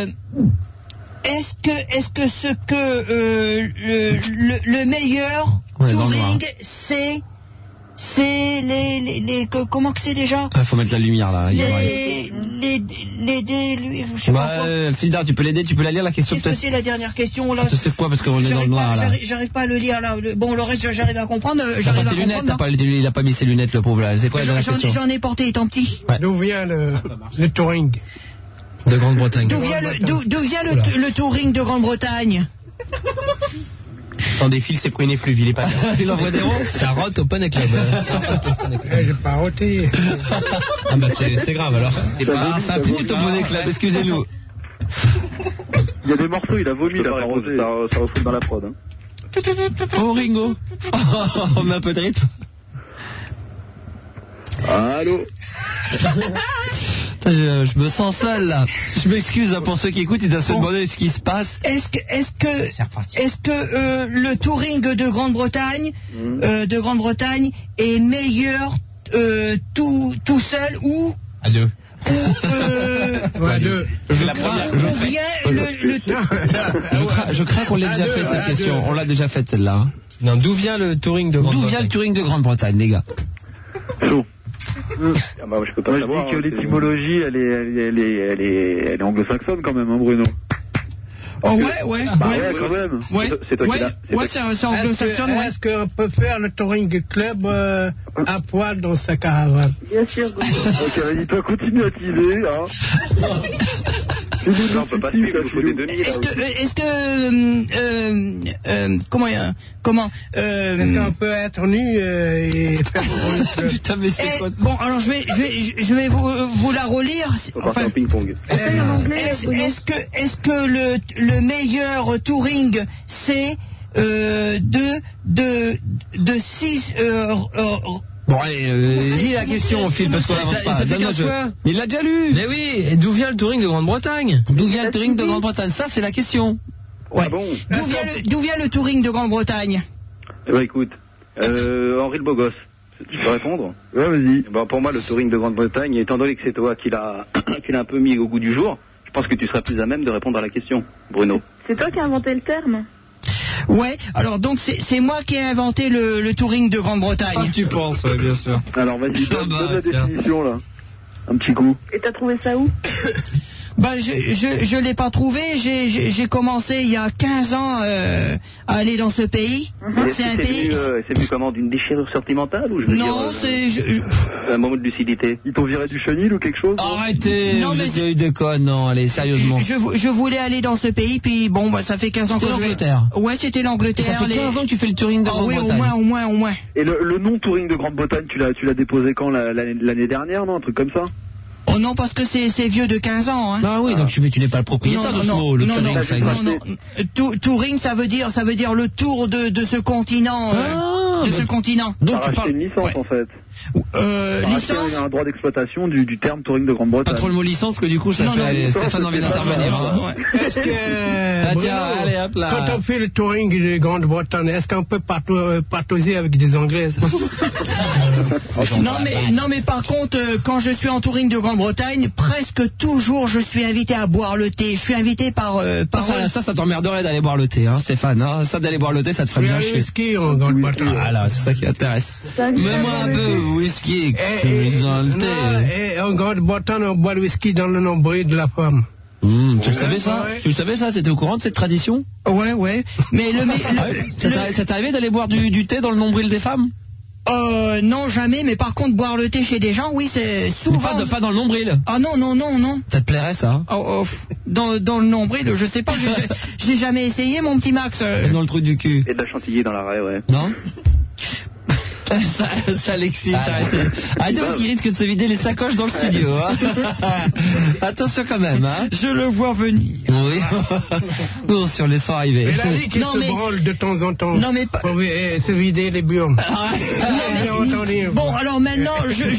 est-ce que ce que le meilleur touring, c'est les comment que c'est déjà? Faut mettre la lumière là. Je sais pas quoi. Filda, tu peux l'aider, tu peux la lire la question peut-être. Qu'est-ce que c'est la dernière question là? Tu sais quoi parce qu'on est dans le noir là. J'arrive pas à le lire là. Bon, le reste j'arrive à comprendre. J'arrive à comprendre. Il a pas mis ses lunettes le pauvre là. C'est quoi la dernière question? J'en ai porté étant petit. Ouais. D'où vient le touring de Grande-Bretagne? D'où vient le touring de Grande-Bretagne? Dans des fils, c'est pris une effluve, il est pas bien. Il envoie des ronds. C'est un rot au Poney Club. J'ai pas roté. Ah bah c'est grave alors. Ça fout au Poney Club, excusez-nous. Il y a des morceaux, il a vomi là, ça refoule dans la prod. Hein. Oh Ringo. On met un peu de rythme. Allô. Je me sens seul là. Je m'excuse pour ceux qui écoutent, ils doivent se demander ce qui se passe. Est-ce que le touring de Grande-Bretagne est meilleur tout seul ou à deux? Je crains qu'on l'ait déjà fait cette question. On l'a déjà faite celle-là. Non, d'où vient le touring de Grande-Bretagne? D'où vient le touring de Grande-Bretagne, les gars? Chaud. Ah bah, je peux pas savoir. Je dis que l'étymologie, elle est anglo-saxonne quand même, hein, Bruno. Oh ouais, quand même. Ouais, c'est toi qui l'as. c'est anglo-saxonne. Est-ce qu'on peut faire le touring club à poil dans sa caravane? Bien sûr. Ok, vas-y, toi, continue à teaser, hein. Non, on peut pas suivre, il nous faut des demi. Est-ce qu'on peut être nu et faire putain, mais c'est quoi? Bon, alors je vais vous la relire. Enfin, ping-pong. Est-ce que le meilleur touring c'est de 6 Bon allez, lis la question Phil parce qu'on avance pas. Ça fait 15 fois. Il l'a déjà lu. Mais oui, et d'où vient le touring de Grande-Bretagne? D'où vient le touring de Grande-Bretagne? Ça c'est la question. Ouais. Ah bon. D'où vient le touring de Grande-Bretagne? Eh ben écoute, Henri le Beau Gosse. Tu peux répondre? Ouais, vas-y. Ben, pour moi, le touring de Grande-Bretagne, étant donné que c'est toi qui l'a un peu mis au goût du jour, je pense que tu seras plus à même de répondre à la question, Bruno. C'est toi qui as inventé le terme? Ouais, alors donc c'est moi qui ai inventé le touring de Grande-Bretagne. Ah, tu penses, ouais, bien sûr. Alors vas-y, donne la définition là. Un petit coup. Et t'as trouvé ça où? Bah je l'ai pas trouvé, j'ai commencé il y a 15 ans à aller dans ce pays. C'est un pays. C'est venu comment, d'une déchirure sentimentale ou je veux non, dire, un moment de lucidité. Ils t'ont viré du chenil ou quelque chose? Arrêtez, non mais j'ai eu des connes, non, allez, sérieusement. Je voulais aller dans ce pays, puis bon, bah, ça fait 15 ans que l'Angleterre. Ouais, c'était l'Angleterre. Ça fait 15 ans que tu fais le touring de Grande-Bretagne. Oui, au moins. Et le nom touring de Grande-Bretagne, tu l'as déposé quand, l'année dernière, non? Un truc comme ça? Oh non, parce que c'est vieux de 15 ans. Hein. Ah oui, donc tu n'es pas le propriétaire de ce mot. Le touring, ça existe. Non. Touring, ça veut dire le tour de ce continent. De ce continent. Donc tu parles une licence en fait. Licence. Un droit d'exploitation du terme touring de Grande-Bretagne. Pas trop le mot licence que du coup ça fait Stéphane a envie d'intervenir. Est-ce que allez hop là. Quand on fait le touring de Grande-Bretagne, est-ce qu'on peut patauger avec des Anglaises? Non mais par contre, quand je suis en touring de Grande-Bretagne, presque toujours je suis invité à boire le thé. Je suis invité par ça t'emmerderait d'aller boire le thé, hein, Stéphane. Hein. Ça d'aller boire le thé, ça te ferait bien chier. Whisky en Grande-Bretagne. Voilà, c'est ça qui intéresse. Mets-moi un peu whisky dans le thé. Et en Grande-Bretagne, on boit le whisky dans le nombril de la femme. Tu le savais ça? Tu le savais ça? T'étais au courant de cette tradition? Ouais. Mais ça t'est arrivé d'aller boire du thé dans le nombril des femmes? Non, jamais, mais par contre, boire le thé chez des gens, oui, c'est souvent... Pas dans le nombril? Ah non. Ça te plairait, ça? Dans le nombril, je sais pas, j'ai jamais essayé, mon petit Max. Dans le trou du cul. Et de la chantilly dans l'arrêt, ouais. Non? Ça l'excite, arrêtez. Arrêtez parce qu'il risque de se vider les sacoches dans le studio. Hein. Attention quand même. Hein. Je le vois venir. Oui. Nous, si on les sent arriver. Elle a dit qu'il se branle de temps en temps. Non, mais pour se vider les burnes. Bon, alors maintenant,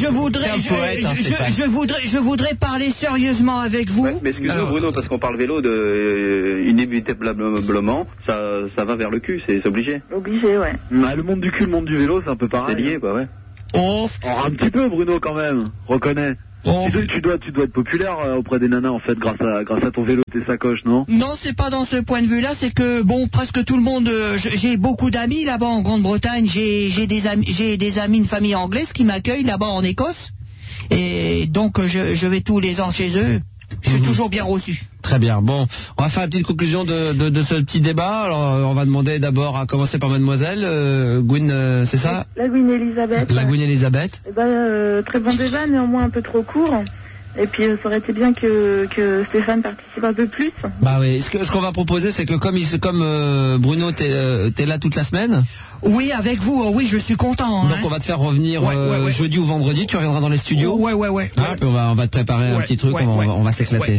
je voudrais parler sérieusement avec vous. Ouais, mais excuse-moi, Bruno, parce qu'on parle vélo inévitablement, ça va vers le cul, c'est obligé. Obligé, ouais. Le monde du cul, le monde du vélo, c'est un peu pareil. C'est lié, quoi, ouais. Oh, un petit peu, Bruno, quand même. Reconnais. Bon, tu dois être populaire auprès des nanas en fait grâce à ton vélo et tes sacoches, non? Non, c'est pas dans ce point de vue-là, c'est que bon, presque tout le monde, j'ai beaucoup d'amis là-bas en Grande-Bretagne, j'ai des amis, une famille anglaise qui m'accueillent là-bas en Écosse, et donc je vais tous les ans chez eux. Je suis toujours bien reçu. Très bien. Bon, on va faire une petite conclusion de ce petit débat. Alors, on va demander d'abord à commencer par mademoiselle Gwyn, c'est ça? La Gwyn Elisabeth. La Gwyn Elisabeth. Eh ben, très bon débat, néanmoins un peu trop court. Et puis, ça aurait été bien que Stéphane participe un peu plus. Bah oui. Ce qu'on va proposer, c'est que comme Bruno, t'es là toute la semaine. Oui, avec vous. Oui, je suis content. Donc on va te faire revenir jeudi ou vendredi. Tu reviendras dans les studios. Ouais. Puis on va te préparer un petit truc. On va s'éclater.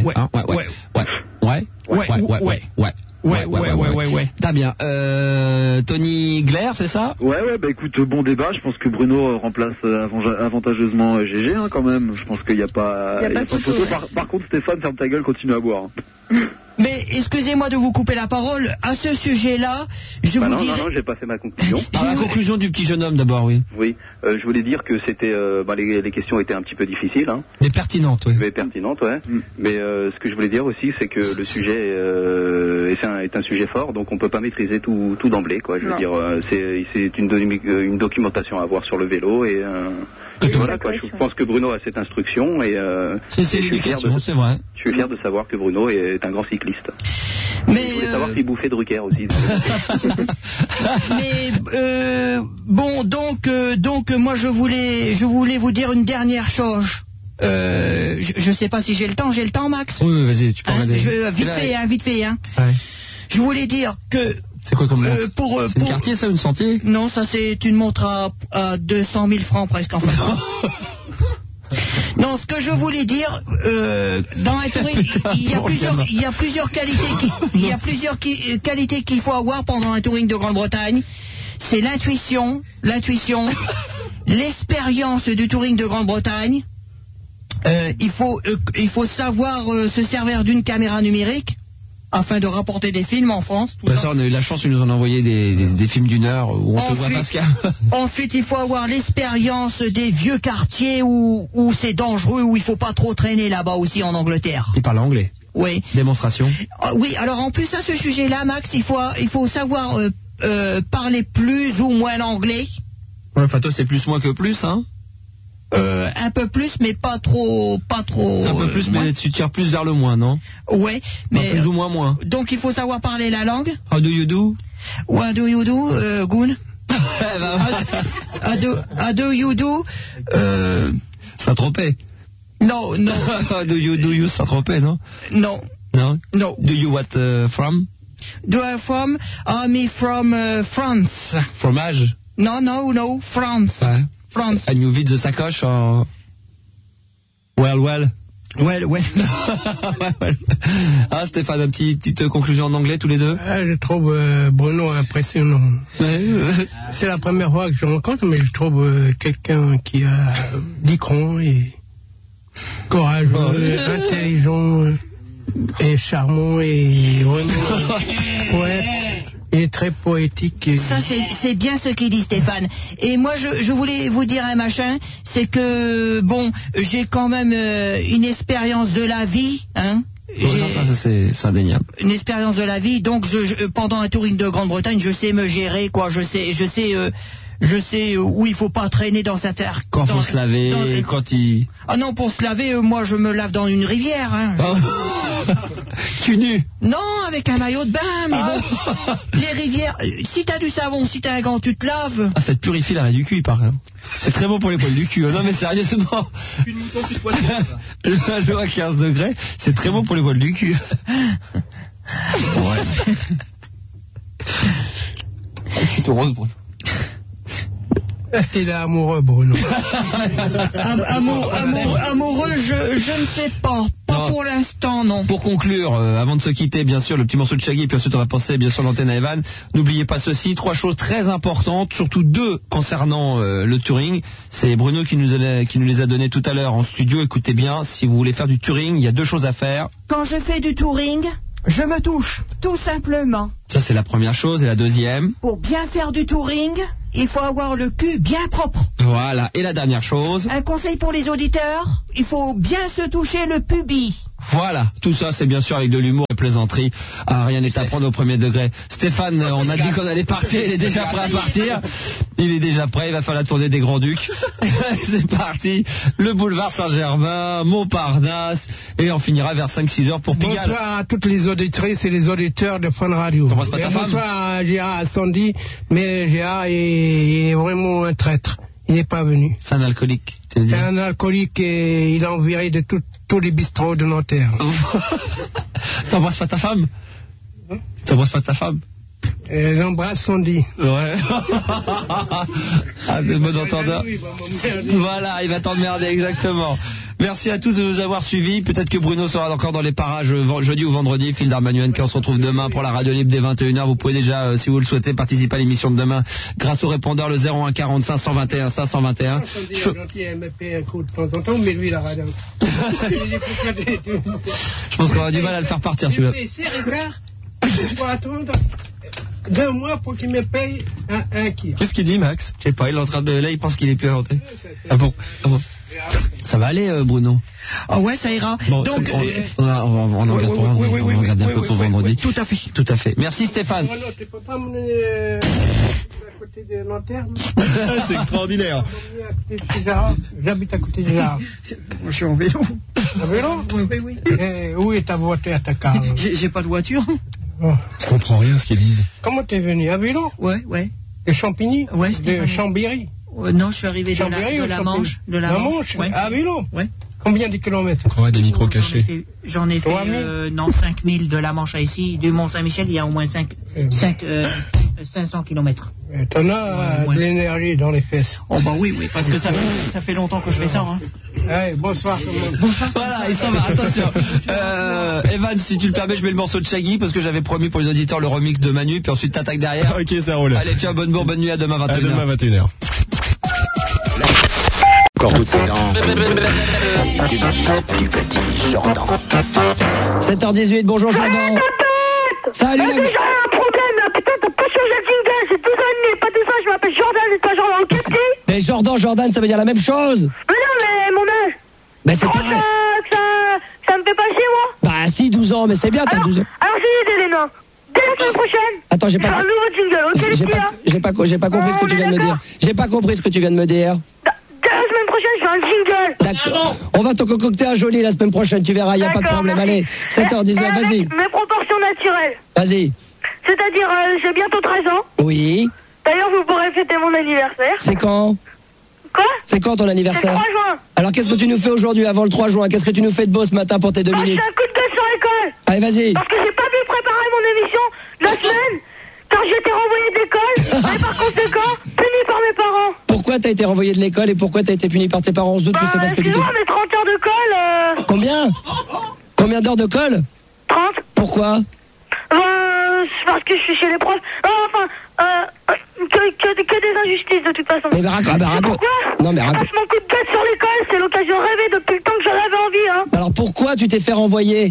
Ouais. T'as bien. Tony Glaire, c'est ça? Ouais, bah écoute, bon débat. Je pense que Bruno remplace avantageusement GG quand même. Je pense qu'il n'y a pas de photo. Par contre, Stéphane, ferme ta gueule, continue à boire. Mais excusez-moi de vous couper la parole. À ce sujet-là, je vous dirais... Non, j'ai pas fait ma conclusion. La conclusion du petit jeune homme d'abord, oui. Oui, je voulais dire que c'était... les questions étaient un petit peu difficiles. Hein. Mais pertinentes, oui. Mais pertinentes, ouais. Mais ce que je voulais dire aussi, c'est que le sujet est un sujet fort, donc on peut pas maîtriser tout d'emblée, quoi. Je veux dire, c'est une documentation à avoir sur le vélo et voilà, quoi. Je pense que Bruno a cette instruction et c'est l'éducation, c'est vrai. Je suis fier de savoir que Bruno est un grand cycliste. Mais je voulais savoir s'il bouffait Drucker aussi. Mais bon, donc moi je voulais vous dire une dernière chose. Je sais pas si j'ai le temps, Max. Oui, vas-y, tu peux vite fait. Ouais. Je voulais dire que... C'est quoi comme montre? C'est une quartier, ça, une sentier? Non, ça c'est une montre à 200 000 francs presque, en fait. Non, ce que je voulais dire, dans un touring, il y a plusieurs qualités qu'il faut avoir pendant un touring de Grande-Bretagne. C'est l'intuition, l'expérience du touring de Grande-Bretagne. Il faut savoir se servir d'une caméra numérique afin de rapporter des films en France. Ça, on a eu la chance, ils nous ont envoyé des films d'une heure où on te voit Pascal. Ensuite, il faut avoir l'expérience des vieux quartiers où c'est dangereux, où il faut pas trop traîner là-bas aussi en Angleterre. Il parle anglais. Oui. Démonstration. Oui, alors en plus à ce sujet-là, Max, il faut savoir parler plus ou moins l'anglais. Ouais, enfin toi c'est plus moins que plus, hein. Un peu plus, mais pas trop. Un peu plus, mais tu tires plus vers le moins, non? Ouais, mais plus ou moins. Donc il faut savoir parler la langue. How do you do? What do you do, Goon? How do you do? Saint-Tropez. No. How do you Saint-Tropez, non? No. Do you what from? Do I from? Me from France. Fromage? No, France. Ouais. France. And you vide the sacoche en... Well. Ah, Stéphane, une petite conclusion en anglais, tous les deux? Je trouve Bruno impressionnant. C'est la première fois que je rencontre, mais je trouve quelqu'un qui a l'écran et courageux, intelligent et charmant et poète. Il est très poétique. Ça, c'est bien ce qu'il dit, Stéphane. Et moi, je voulais vous dire un machin, c'est que, bon, j'ai quand même une expérience de la vie, hein. Ça, c'est indéniable. Une expérience de la vie, donc pendant un touring de Grande-Bretagne, je sais me gérer, quoi. Je sais où il faut pas traîner dans cette terre. Quand faut se laver, quand il... Ah non, pour se laver, moi je me lave dans une rivière. Hein. Tu nu? Non, avec un maillot de bain, mais bon. Les rivières, si t'as du savon, si t'as un gant, tu te laves. Ah, ça te purifie l'arrêt du cul, il paraît. C'est très bon pour les poils du cul. Non mais sérieusement. L'eau à 15 degrés, c'est très bon pour les poils du cul. Ouais. Je suis tout rose, Bruno. Est-ce qu'il est amoureux, Bruno? Amoureux, je ne sais pas. Pas pour l'instant, non. Pour conclure, avant de se quitter, bien sûr, le petit morceau de Shaggy, puis ensuite on va passer, bien sûr, l'antenne à Evan. N'oubliez pas ceci, 3 choses très importantes, surtout 2 concernant le touring. C'est Bruno qui nous les a données tout à l'heure en studio. Écoutez bien, si vous voulez faire du touring, il y a 2 choses à faire. Quand je fais du touring, je me touche, tout simplement. Ça, c'est la première chose. Et la deuxième? Pour bien faire du touring, il faut avoir le cul bien propre. Voilà. Et la dernière chose. Un conseil pour les auditeurs, il faut bien se toucher le pubis. Voilà, tout ça c'est bien sûr avec de l'humour et plaisanterie. Ah, rien n'est à prendre au premier degré. Stéphane, on a dit qu'on allait partir, il est déjà prêt à partir. Il est déjà prêt, il va faire la tournée des Grands-Ducs. C'est parti, le boulevard Saint-Germain, Montparnasse, et on finira vers 5-6 heures pour Pigalle. Bonsoir à toutes les auditrices et les auditeurs de Fun Radio. T'embrasses pas ta femme ? Bonsoir à Gérard Sandy, mais Gérard est vraiment un traître. Il n'est pas venu. C'est un alcoolique. C'est un alcoolique et il a enviré de tous les bistrots de Nanterre. T'embrasses pas ta femme ? T'embrasses pas ta femme ? J'embrasse Sandy. Ouais. Ah, de bon entendeur. Voilà, il va t'emmerder, exactement. Merci à tous de nous avoir suivis. Peut-être que Bruno sera encore dans les parages jeudi ou vendredi. Phil Darmanuel qui on se retrouve demain pour la radio libre dès 21h. Vous pouvez déjà, si vous le souhaitez, participer à l'émission de demain grâce au répondeur le 01 40 521 521. Je me fait un coup de temps en temps, mais lui, il a radin. Je pense qu'on a du mal à le faire partir, celui-là. C'est Ricard. Il faut attendre 2 mois pour qu'il me paye un kilo. Qu'est-ce qu'il dit, Max? Je sais pas, il est en train de... Là, il pense qu'il est plus inventé. Ah bon? Ça va aller, Bruno? Ah ouais, ça ira. Bon, donc, on en regarde pour vendredi. On va regarder un peu pour vendredi. Tout à fait. Tout à fait. Merci, Stéphane. Non, tu peux pas m'emmener à côté de Nanterre? C'est extraordinaire. J'habite à côté de Gérard. Je suis en vélo. En vélo? Oui. Et où est ta voiture, ta car? J'ai pas de voiture. Oh. Je comprends rien à ce qu'ils disent. Comment t'es venu? À vélo? Ouais. De Champigny? Ouais, de Chambéry? Non, je suis arrivé de la Manche. De la Manche, ouais. À vélo? Ouais. Combien de kilomètres? On aurait des micros cachés. J'en ai fait 5000 de la Manche à ici. De Mont-Saint-Michel, il y a au moins 500 kilomètres. T'en as de l'énergie dans les fesses. Oh bah oui, parce que ça fait longtemps que je fais ça. Hein. Allez, bonsoir tout le monde. Voilà, il s'en va, attention. Evan, si tu le permets, je mets le morceau de Shaggy parce que j'avais promis pour les auditeurs le remix de Manu, puis ensuite t'attaques derrière. Ok, ça roule. Allez, ciao, bonne nuit, à demain 21h. À demain 21h. Encore toutes ces dents. Du petit Jordan. 7h18, bonjour Jordan. Salut la... J'ai un problème là, putain, t'as pas changé le jingle, j'ai 12 ans et demi, pas 12 ans, je m'appelle Jordan et toi Jordan, qu'est-ce que Mais Jordan, ça veut dire la même chose. Mais non, mais mon âge. Mais c'est pareil. Ça me fait pas chier, moi. Bah si, 12 ans, mais c'est bien, t'as 12 ans. Alors j'ai une idée, les nains. Dès la semaine prochaine, attends, j'ai pas... un nouveau jingle, ok les petits là. J'ai pas compris ce que tu viens de me dire. J'ai pas compris ce que tu viens de me dire. Dès la semaine prochaine, je fais un jingle. D'accord. On va te concocter un joli la semaine prochaine, tu verras, y a pas de problème. Merci. Allez, 7h19, vas-y. Mes proportions naturelles. Vas-y. C'est-à-dire, j'ai bientôt 13 ans. Oui. D'ailleurs, vous pourrez fêter mon anniversaire. C'est quand? Quoi? C'est quand ton C'est anniversaire? le 3 juin. Alors qu'est-ce que tu nous fais aujourd'hui avant le 3 juin? Qu'est-ce que tu nous fais de beau ce matin pour tes 2 minutes? Je fais un coup de gueule sur l'école. Allez, vas-y. Parce que j'ai pas pu préparer mon émission de la semaine, car j'ai été renvoyé de l'école, et par conséquent, puni par mes parents. Pourquoi t'as été renvoyé de l'école et pourquoi t'as été puni par tes parents? On se doute que c'est parce que tu t'es... Sinon, mes 30 heures de colle... Combien d'heures de colle? 30. Pourquoi? Parce que je suis chez les profs. Que des injustices de toute façon. Mais raconte. Pourquoi? Non mais raconte. Parce que mon coup de gueule sur l'école, c'est l'occasion rêvée depuis le temps que j'en avais envie, hein. Alors pourquoi tu t'es fait renvoyer?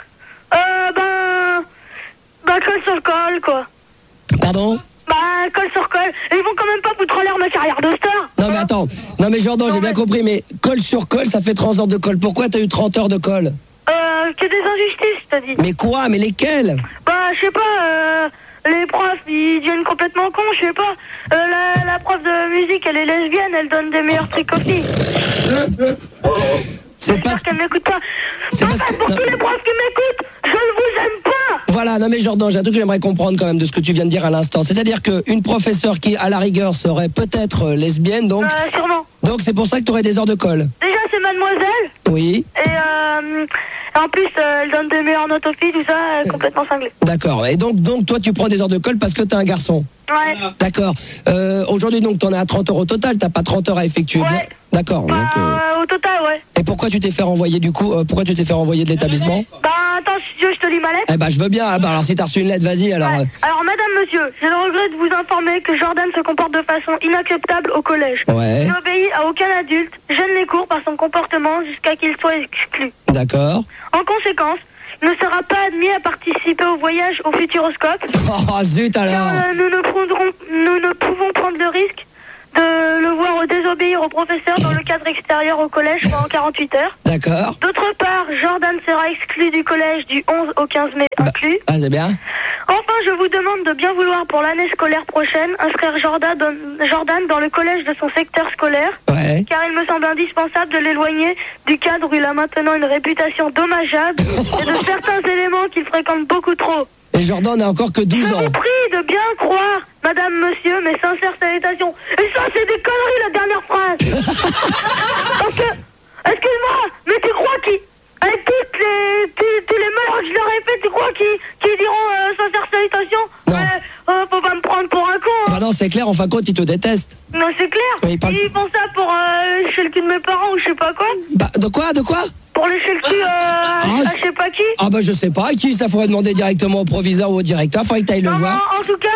Colle sur le col, quoi. Pardon? Colle sur colle. Et ils vont quand même pas foutre en l'air ma carrière de star. Non mais attends. Non mais Jordan, j'ai bien compris, mais colle sur colle, ça fait 30 heures de colle. Pourquoi t'as eu 30 heures de colle? Que des injustices, t'as dit. Mais quoi? Mais lesquelles? Je sais pas, les profs, ils deviennent complètement cons, je sais pas. La prof de musique, elle est lesbienne, elle donne des meilleurs trucs aux filles. C'est parce qu'elle m'écoute pas. C'est parce que... Pour tous les profs qui m'écoutent, je ne vous aime pas. Voilà, non mais Jordan, j'ai un truc que j'aimerais comprendre quand même de ce que tu viens de dire à l'instant. C'est-à-dire qu'une professeure qui, à la rigueur, serait peut-être lesbienne, donc... Sûrement. Donc c'est pour ça que t'aurais des heures de colle. Déjà, c'est mademoiselle. Oui. Et en plus, elle donne des meilleures notes aux filles, tout ça, complètement cinglée. D'accord. Et donc toi, tu prends des heures de colle parce que t'es un garçon. Ouais. D'accord. Aujourd'hui, donc, t'en as à 30 heures au total, t'as pas 30 heures à effectuer. Ouais. D'accord. Donc, au total, ouais. Et pourquoi tu t'es fait renvoyer du coup pourquoi tu t'es fait renvoyer de l'établissement? Attends, si tu veux, je te lis ma lettre. Eh ben, je veux bien. Alors, si t'as reçu une lettre, vas-y, alors. Ouais. Alors, madame, monsieur, j'ai le regret de vous informer que Jordan se comporte de façon inacceptable au collège. Ouais. Il n'obéit à aucun adulte, gêne les cours par son comportement jusqu'à qu'il soit exclu. D'accord. En conséquence, ne sera pas admis à participer au voyage au Futuroscope. Oh zut alors. Car nous ne pouvons prendre le risque de le voir désobéir au professeur dans le cadre extérieur au collège pendant 48 heures. D'accord. D'autre part, Jordan sera exclu du collège du 11 au 15 mai inclus. Ah, c'est bien. Enfin, je vous demande de bien vouloir pour l'année scolaire prochaine inscrire Jordan dans le collège de son secteur scolaire. Ouais. Car il me semble indispensable de l'éloigner du cadre où il a maintenant une réputation dommageable et de certains éléments qu'il fréquente beaucoup trop. Et Jordan n'a encore que 12 ans. Je vous prie de bien croire, madame, monsieur, mes sincères salutations. Et ça, c'est des conneries, la dernière phrase. Parce que, excuse-moi, mais tu crois avec tous les malheurs que je leur ai fait, tu crois qu'ils diront sincères salutations? Non. Ouais, faut pas me prendre pour un con. Hein. Bah non, c'est clair, en fin de compte, ils te détestent. Non, c'est clair. Oui, Ils font ça pour chez le cul de mes parents ou je sais pas quoi. Bah, de quoi? Pour lécher le cul à je sais pas qui. Ah bah je sais pas, à qui ça faudrait demander directement au proviseur ou au directeur, faudrait que t'ailles le voir. Non, en tout cas,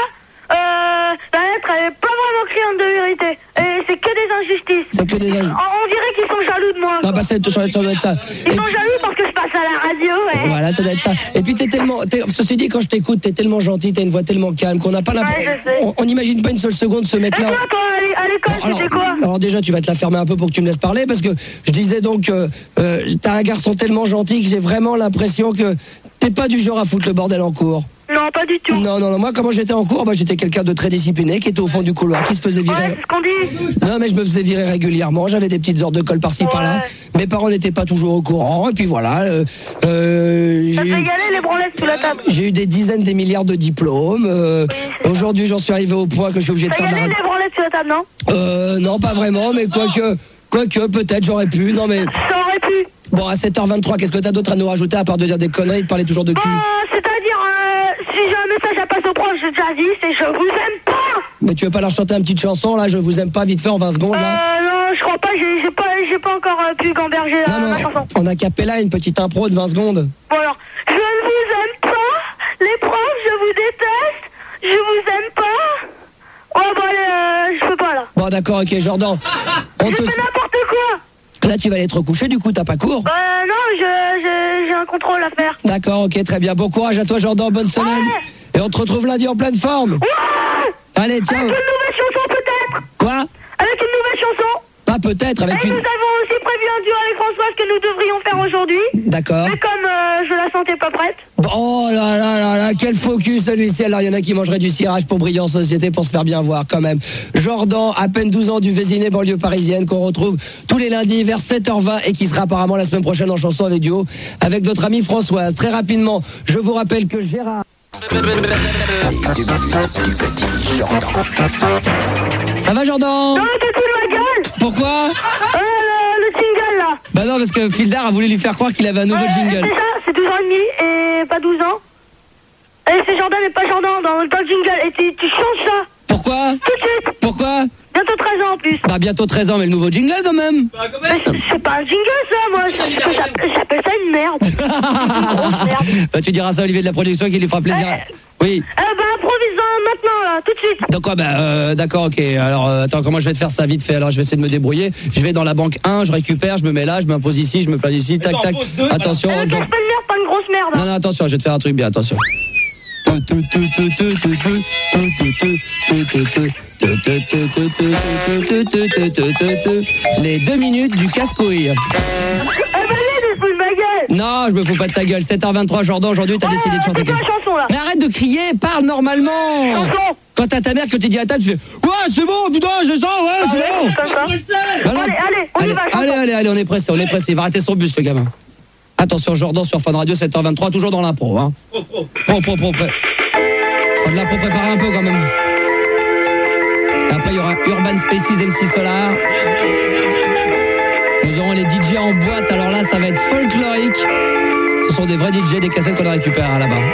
la lettre elle est pas vraiment criante de vérité. Et c'est que des injustices. C'est que des injustices. On dirait qu'ils sont jaloux de moi. Non bah ça doit être ça. Ils sont jaloux parce que je passe à la radio, ouais. Voilà, ça doit être ça. Et puis ceci dit, quand je t'écoute, t'es tellement gentil, t'as une voix tellement calme qu'on n'a pas l'impression. Ouais, on n'imagine pas une seule seconde ce mec-là. Et toi, à l'école, c'était quoi? Alors déjà, tu vas te la fermer un peu pour que tu me laisses parler, parce que je disais donc, t'as un garçon tellement gentil que j'ai vraiment l'impression que t'es pas du genre à foutre le bordel en cours. Non, pas du tout. Non, moi, comment j'étais en cours, j'étais quelqu'un de très discipliné, qui était au fond du couloir, qui se faisait virer. Ouais, c'est ce qu'on dit. Non, mais je me faisais virer régulièrement, j'avais des petites heures de colle par-ci, par-là. Mes parents n'étaient pas toujours au courant, et puis voilà. Ça te fait y aller, les branlettes sous la table. J'ai eu des dizaines, des milliards de diplômes. Aujourd'hui, j'en suis arrivé au point que je suis obligé de faire de la radio. les branlettes sur la table, non? Non, pas vraiment, mais quoique, peut-être, j'aurais pu. Non, mais. Ça aurait pu. Bon, à 7h23, qu'est-ce que t'as d'autre à nous rajouter à part de dire des conneries et de parler toujours de cul? C'est-à-dire, si j'ai un message à passer au prof, j'ai déjà dit, c'est je vous aime pas. Mais tu veux pas leur chanter une petite chanson, là, je vous aime pas, vite fait, en 20 secondes, là? Non, je crois pas, j'ai pas encore pu gamberger ma chanson. On a capella, une petite impro de 20 secondes. Bon alors, je ne vous aime pas, les profs, je vous déteste, je vous aime pas. Oh, bon allez, je peux pas, là. Bon, d'accord, ok, Jordan. Je fais n'importe quoi. Là, tu vas aller te recoucher, du coup, t'as pas cours? Non, j'ai un contrôle à faire. D'accord, ok, très bien. Bon courage à toi, Jordan, bonne semaine. Et on te retrouve lundi en pleine forme. Ouais. Allez, ciao. Avec une nouvelle chanson, peut-être. Quoi? Avec une nouvelle chanson. Pas peut-être, avec une... nous avons aussi prévu un duo avec Françoise que nous devrions faire aujourd'hui. D'accord. Mais comme je la sentais pas prête. Oh là là là là, quel focus celui-ci. Alors il y en a qui mangeraient du cirage pour briller en société pour se faire bien voir quand même. Jordan, à peine 12 ans, du Vésiné, banlieue parisienne, qu'on retrouve tous les lundis vers 7h20 et qui sera apparemment la semaine prochaine en chanson avec duo avec notre amie Françoise. Très rapidement, je vous rappelle que Gérard... Ça va, Jordan? Non, t'es tout de ma gueule. Pourquoi? Le jingle là. Bah non, parce que Fildar a voulu lui faire croire qu'il avait un nouveau jingle. C'est ça, c'est 12 ans et demi et pas 12 ans. Et c'est Jordan et pas Jordan dans le jingle. Et tu changes ça. Pourquoi? Tout de suite. Pourquoi? Bientôt 13 ans en plus. Bah bientôt 13 ans, mais le nouveau jingle quand même. Mais c'est pas un jingle ça, moi. J'appelle ça une merde. Une grosse merde. Bah tu diras ça à Olivier de la production qui lui fera plaisir. Oui. Bah improvise-en maintenant là, tout de suite. Donc quoi, d'accord, ok. Alors attends, comment je vais te faire ça vite fait? Alors je vais essayer de me débrouiller. Je vais dans la banque 1, je récupère, je me mets là, je m'impose ici, je me place ici, tac tac. Attention. Casse pas une merde, pas une grosse merde. Non, attention, je vais te faire un truc bien, attention. Les 2 minutes du casse-couille. Non, je me fous pas de ta gueule. 7h23, Jordan, aujourd'hui, t'as décidé de chanter. C'est pas la chanson, là. Mais arrête de crier, parle normalement. Chanson. Quand t'as ta mère que tu dis à table, tu fais ouais, c'est bon, putain, je sens, ouais, c'est bon. Allez, on y va. Allez, on est pressé. Il va rater son bus, le gamin. Attention, Jordan sur Fun Radio, 7h23, toujours dans l'impro. Hein. Pro. Faut de l'impro préparer un peu quand même. Et après, il y aura Urban Spaces, MC Solar. Nous aurons les DJ en boîte, alors là, ça va être folklorique. Ce sont des vrais DJ, des cassettes qu'on récupère là-bas.